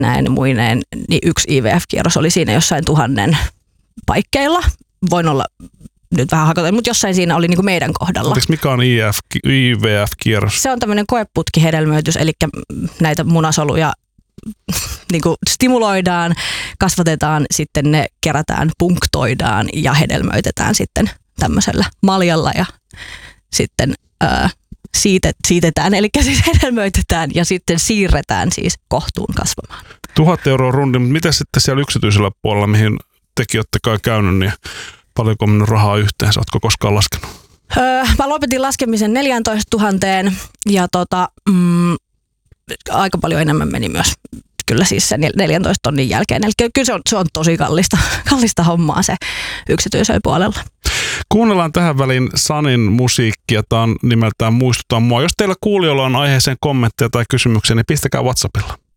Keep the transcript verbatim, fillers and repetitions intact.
näin muineen, niin yksi I V F-kierros oli siinä jossain tuhannen paikkeilla. Voin olla nyt vähän hakata, mutta jossain siinä oli niin kuin meidän kohdalla. Anteeksi, mikä on I V F-kierros? Se on tämmöinen koeputkihedelmöitys, eli näitä munasoluja niin kuin stimuloidaan, kasvatetaan, sitten ne kerätään, punktoidaan ja hedelmöitetään sitten tämmöisellä maljalla ja sitten ää, siitet, siitetään, eli siis hedelmöitetään ja sitten siirretään siis kohtuun kasvamaan. Tuhat euroa rundi, mutta mitä sitten siellä yksityisellä puolella, mihin tekin olette kai käynyt, niin paljonko on mennyt rahaa yhteensä? Oletko koskaan laskenut? Öö, mä lopetin laskemisen neljätoista tuhatta ja tota, mm, aika paljon enemmän meni myös kyllä siis sen neljäntoista tonnin jälkeen. Eli kyllä se on, se on tosi kallista, kallista hommaa se yksityisellä puolella. Kuunnellaan tähän väliin Sanin musiikkia. Tämä on nimeltään Muistutaan mua. Jos teillä kuulijoilla on aiheeseen kommentteja tai kysymyksiä, niin pistäkää WhatsAppilla.